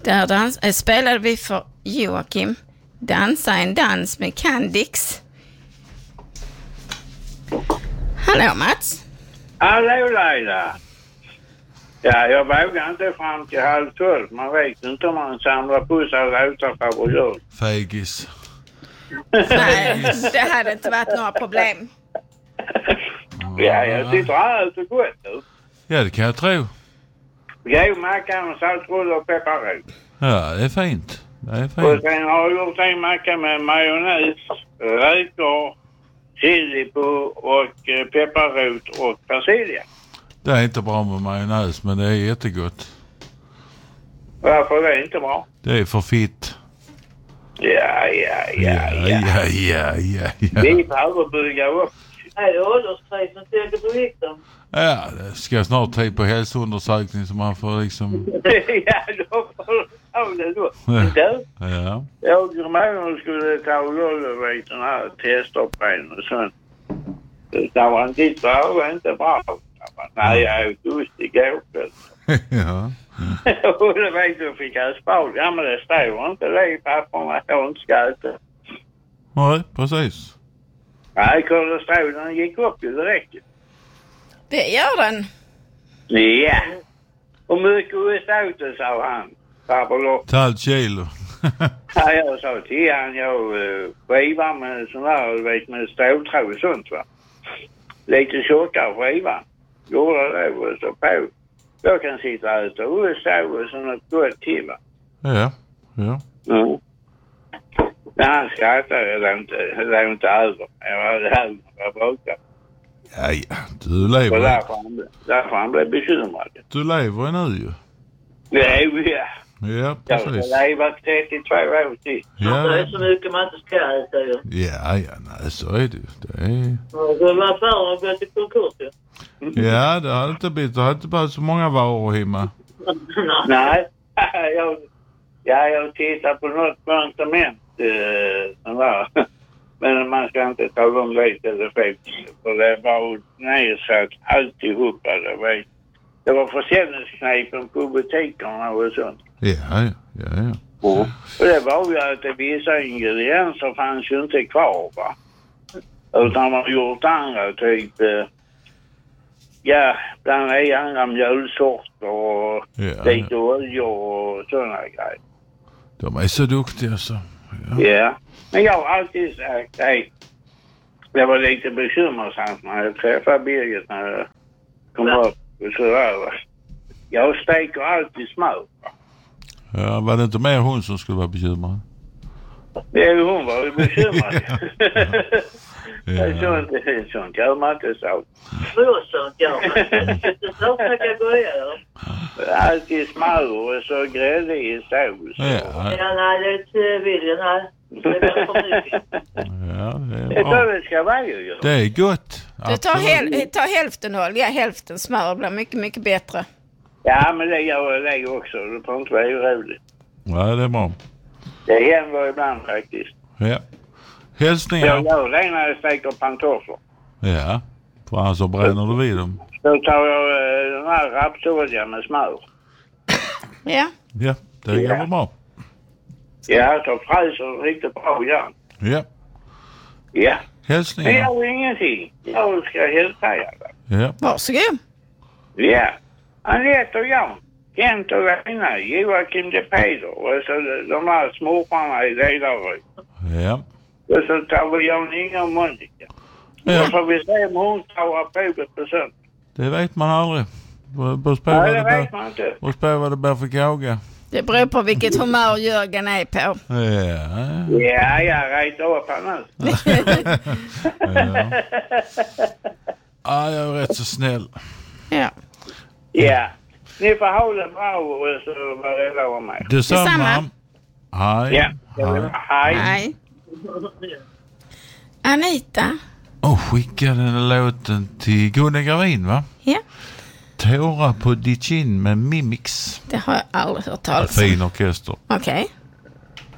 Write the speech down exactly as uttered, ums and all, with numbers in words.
Där dans, äh, spelade vi för Joakim dansa en dans med Candix. Hallå Mats. Hallå Laila. Ja, jag vågar inte fram till halv tolv. Man vet inte om man samlar på sig och låter favorit. Fegis. Nej, det hade inte varit några problem. Ja, jag sitter här så gott nu. Ja, det kan jag tro. Jag macka med saltrull och pepparrot. Ja, det är fint. Det är Och fint. sen har jag gjort en macka med majonnäs, räkor, chili på och eh, pepparrot och persilja. Det är inte bra med majonnäs, men det är jättegott. Varför är det inte bra? Det är för fitt. Ja, ja, ja, ja. ja, ja, ja, ja. Vi behöver bygga upp. Nej, det är ålderskrisen säker på vikten. Ja, det ska snart ta på hälsoundersökning så man får liksom... Ja, då får du ta det då. Men du, Ja. jag och Magnus skulle ta och göra den här testoperationen och sånt. Det var inte det var inte bra. Nej, jag åt ost igår. Ja. Och det vet du, fick jag spalt. Ja, men det står inte det i papperna att jag inte ska äta. Nej, precis. Nej, kolesterolen gick upp ju direkt. Det gör den. Ja. Och mycket ost åt det, sa han. Farbror. Ett halvt kilo. Ja, jag sa till han, jag uh, skivar med sån här, du vet, med ståltråd och sånt, va. Lite tjockare skiva. Gjorde det och så på. Jag kan sitta och äta ost och sånt något gott till, va. Ja, ja. Mm. Men han skrattade, det var inte, det var inte över. Jag var det här, jag brukar. Ja, ja. Du lever. Och därför han, blev- därför han blev bekymrad. Du lever nu ju. Nej, ja. Ja, Jag ska precis. leva trettiotvå år till. Ja. Det är Ja, så mycket man inte ska äta ju. ja, ja, nej, så är det ju. Det är... Det var affären att gå till konkurs ju. Ja, det hade inte blivit, det hade inte blivit så många varor hemma. Nej, jag, ja, jag tittar på något konsument. Eh, men man ska inte ta om det eller fel. För det var nedsatt alltihopa. Det var, det var försäljningsknepen på butikerna och sånt. Ja, ja, ja, ja. Och det var ju att vissa ingredienser fanns ju inte kvar, va. Utan man har gjort andra typ, eh, ja, bland annat andra mjölsorter och Ja, lite olja och sådana grejer. De är så duktiga så. Ja. Yeah. Men jag har alltid sagt, nej, det var lite bekymmersamt när jag träffade Birgit när jag kom upp och sådär. Jag steker alltid smör. Ja, var det inte mer hon som skulle vara bekymrad? Det är ju hon var ju bekymrad. Ja. Sånt, sånt gör man inte så. Vadå sånt gör man? Det så snacka goja. Alltid smör och så grädde i sås. Ja, Ja, nej, det är viljan här. Det är för mycket. ja, det Det är är bra. så det ska vara ju. Det är gott. Du tar, Absolut. häl- tar hälften olja, hälften smör och blir mycket, mycket bättre. Ja, men det gör det också. Det får inte vara oroligt. Ja, det är bra. Det händer ibland faktiskt. Ja. Jag Hälsningar. gör det när jag steker pantofflor. Ja, för annars så bränner du vid dem. Då tar jag eh, den här rapsolja med smör. Ja. Ja, det går bra. Ja, så fräser det riktigt bra igen. Ja. Ja. Men Hälsningar. jag har ingenting. Jag ska hälsa er. Ja. Varsågod. Ja. Anette och Jan. Kent och Lena. Joakim de Peder. Och så de här småparna i Delaryd. Ja. Och så tar vi Jan Inga och Monica. Ja. Så får vi se om hon tar provet på söndag. Det vet man aldrig. Beror på Nej, vad det det vet blir- man inte. beror på vad det blir för kåga. Det beror på vilket humör Jörgen är på. Ja. Ja, jag rätar upp annars. Ja. Ja, jag är rätt så snäll. Ja. Ja. Ni får ha det bra och så var det lov mig. Detsamma. Detsamma. Hej. Ja. Hej. Hej. Nej. Anita. Och skicka den låten till Gunnar Gravin, va? Ja. Tårar på ditt kind med Mimix. Det har jag aldrig hört talas om. Fin orkester. Okej.